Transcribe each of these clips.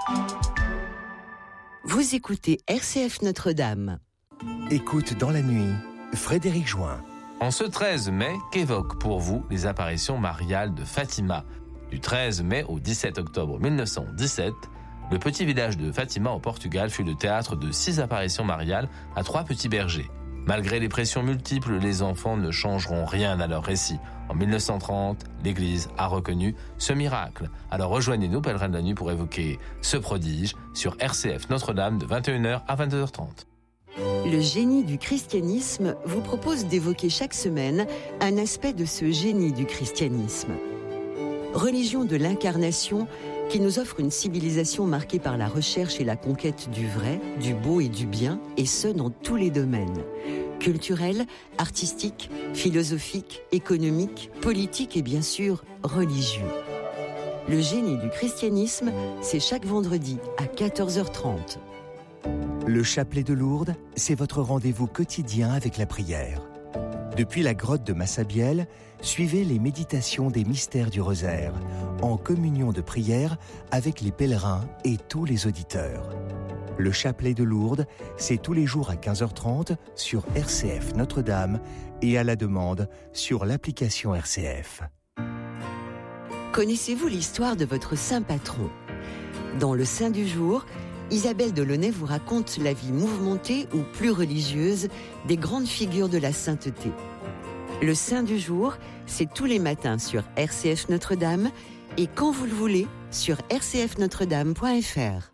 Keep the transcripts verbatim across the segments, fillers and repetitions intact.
Vous écoutez R C F Notre-Dame. Écoute dans la nuit, Frédéric Join. En ce treize mai, qu'évoquent pour vous les apparitions mariales de Fatima ? Du treize mai au dix-sept octobre mille neuf cent dix-sept, le petit village de Fatima au Portugal fut le théâtre de six apparitions mariales à trois petits bergers. Malgré les pressions multiples, les enfants ne changeront rien à leur récit. En mille neuf cent trente, l'Église a reconnu ce miracle. Alors rejoignez-nous, pèlerins de la nuit, pour évoquer ce prodige sur R C F Notre-Dame de vingt et une heures à vingt-deux heures trente. Le génie du christianisme vous propose d'évoquer chaque semaine un aspect de ce génie du christianisme. Religion de l'incarnation qui nous offre une civilisation marquée par la recherche et la conquête du vrai, du beau et du bien, et ce dans tous les domaines. Culturel, artistique, philosophique, économique, politique et bien sûr religieux. Le génie du christianisme, c'est chaque vendredi à quatorze heures trente. Le chapelet de Lourdes, c'est votre rendez-vous quotidien avec la prière. Depuis la grotte de Massabielle, suivez les méditations des mystères du rosaire, en communion de prière avec les pèlerins et tous les auditeurs. Le chapelet de Lourdes, c'est tous les jours à quinze heures trente sur R C F Notre-Dame et à la demande sur l'application R C F. Connaissez-vous l'histoire de votre saint patron ? Dans le Saint du jour, Isabelle Delaunay vous raconte la vie mouvementée ou plus religieuse des grandes figures de la sainteté. Le Saint du jour, c'est tous les matins sur R C F Notre-Dame et quand vous le voulez sur r c f notre dame point f r.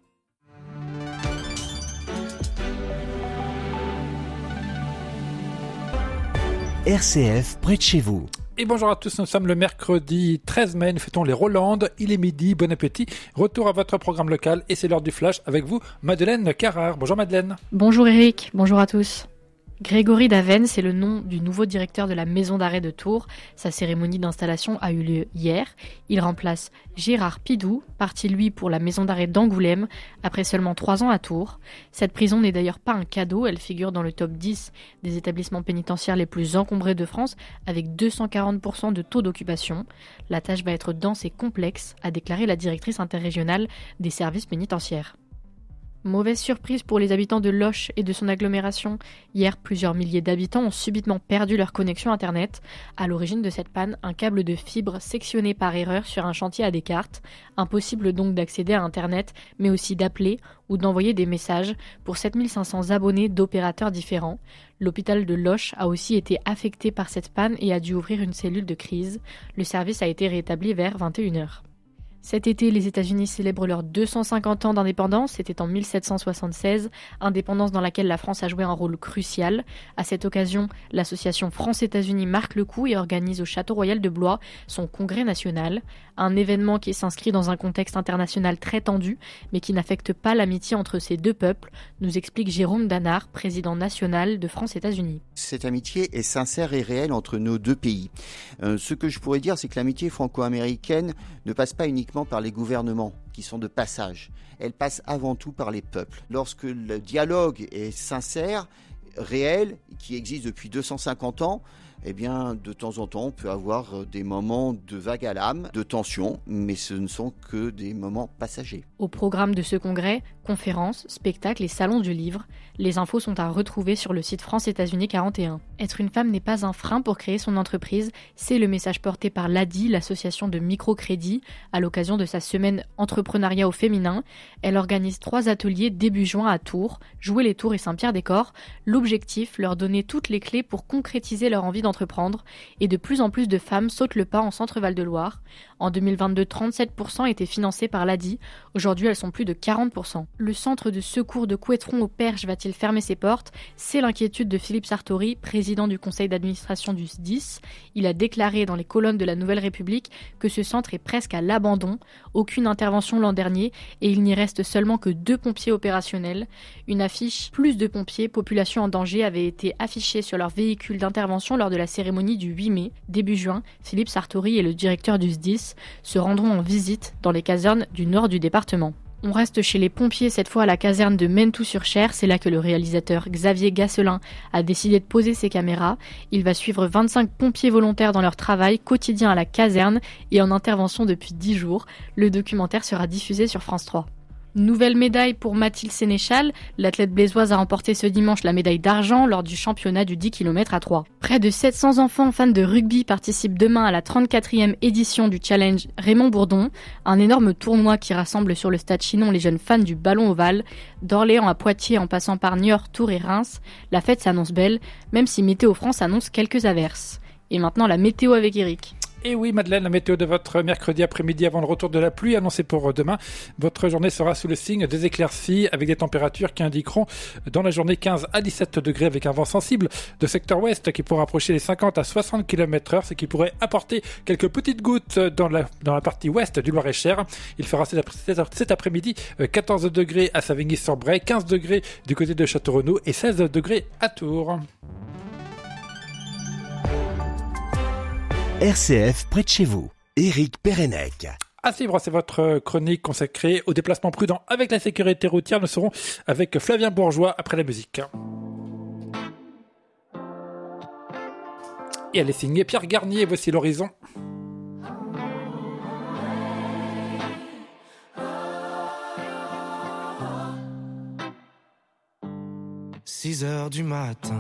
R C F près de chez vous. Et bonjour à tous, nous sommes le mercredi treize mai, nous fêtons les Rolandes, il est midi, bon appétit, retour à votre programme local et c'est l'heure du flash avec vous, Madeleine Carrard. Bonjour Madeleine. Bonjour Eric, bonjour à tous. Grégory Daven, c'est le nom du nouveau directeur de la maison d'arrêt de Tours. Sa cérémonie d'installation a eu lieu hier. Il remplace Gérard Pidou, parti lui pour la maison d'arrêt d'Angoulême, après seulement trois ans à Tours. Cette prison n'est d'ailleurs pas un cadeau, elle figure dans le top dix des établissements pénitentiaires les plus encombrés de France, avec deux cent quarante pour cent de taux d'occupation. La tâche va être dense et complexe, a déclaré la directrice interrégionale des services pénitentiaires. Mauvaise surprise pour les habitants de Loches et de son agglomération. Hier, plusieurs milliers d'habitants ont subitement perdu leur connexion Internet. À l'origine de cette panne, un câble de fibre sectionné par erreur sur un chantier à Descartes. Impossible donc d'accéder à Internet, mais aussi d'appeler ou d'envoyer des messages pour sept mille cinq cents abonnés d'opérateurs différents. L'hôpital de Loches a aussi été affecté par cette panne et a dû ouvrir une cellule de crise. Le service a été rétabli vers vingt et une heures. Cet été, les États-Unis célèbrent leurs deux cent cinquante ans d'indépendance. C'était en mille sept cent soixante-seize, indépendance dans laquelle la France a joué un rôle crucial. À cette occasion, l'association France-États-Unis marque le coup et organise au Château Royal de Blois son congrès national. Un événement qui s'inscrit dans un contexte international très tendu, mais qui n'affecte pas l'amitié entre ces deux peuples, nous explique Jérôme Danard, président national de France-États-Unis. Cette amitié est sincère et réelle entre nos deux pays. Euh, ce que je pourrais dire, c'est que l'amitié franco-américaine ne passe pas uniquement par les gouvernements qui sont de passage. Elle passe avant tout par les peuples. Lorsque le dialogue est sincère, réel, qui existe depuis deux cent cinquante ans, eh bien, de temps en temps, on peut avoir des moments de vague à l'âme, de tension, mais ce ne sont que des moments passagers. Au programme de ce congrès, conférences, spectacles et salons du livre, les infos sont à retrouver sur le site France-États-Unis quarante et un. Être une femme n'est pas un frein pour créer son entreprise, c'est le message porté par l'A D I, l'association de microcrédit, à l'occasion de sa semaine entrepreneuriat au féminin. Elle organise trois ateliers début juin à Tours, Jouer les Tours et Saint-Pierre-des-Corps. L'objectif, leur donner toutes les clés pour concrétiser leur envie d'entreprendre. Et de plus en plus de femmes sautent le pas en Centre-Val de Loire. En deux mille vingt-deux, trente-sept pour cent étaient financés par l'A D I. Aujourd'hui, elles sont plus de quarante pour cent. Le centre de secours de Couëtron au Perche va-t-il fermer ses portes ? C'est l'inquiétude de Philippe Sartori, président du conseil d'administration du S D I S. Il a déclaré dans les colonnes de la Nouvelle République que ce centre est presque à l'abandon. Aucune intervention l'an dernier et il n'y reste seulement que deux pompiers opérationnels. Une affiche « Plus de pompiers, population en danger » avait été affichée sur leur véhicule d'intervention lors de la cérémonie du huit mai. Début juin, Philippe Sartori et le directeur du S D I S se rendront en visite dans les casernes du nord du département. On reste chez les pompiers, cette fois à la caserne de Mentou-sur-Cher. C'est là que le réalisateur Xavier Gasselin a décidé de poser ses caméras. Il va suivre vingt-cinq pompiers volontaires dans leur travail quotidien à la caserne et en intervention depuis dix jours. Le documentaire sera diffusé sur France trois. Nouvelle médaille pour Mathilde Sénéchal. L'athlète blésoise a remporté ce dimanche la médaille d'argent lors du championnat du dix kilomètres à trois. Près de sept cents enfants fans de rugby participent demain à la trente-quatrième édition du challenge Raymond Bourdon, un énorme tournoi qui rassemble sur le stade Chinon les jeunes fans du ballon ovale. D'Orléans à Poitiers en passant par Niort, Tours et Reims, la fête s'annonce belle, même si Météo France annonce quelques averses. Et maintenant la météo avec Eric. Et oui, Madeleine, la météo de votre mercredi après-midi avant le retour de la pluie annoncée pour demain. Votre journée sera sous le signe des éclaircies avec des températures qui indiqueront dans la journée quinze à dix-sept degrés avec un vent sensible de secteur ouest qui pourra approcher les cinquante à soixante kilomètres heure, ce qui pourrait apporter quelques petites gouttes dans la, dans la partie ouest du Loir-et-Cher. Il fera cet, cet après-midi quatorze degrés à Savigny-sur-Bray, quinze degrés du côté de Châteaurenaud et seize degrés à Tours. R C F près de chez vous. Éric Pérenec. À suivre, c'est votre chronique consacrée au déplacement prudent avec la sécurité routière. Nous serons avec Flavien Bourgeois après la musique. Et elle est signée Pierre Garnier. Voici l'horizon. six heures du matin.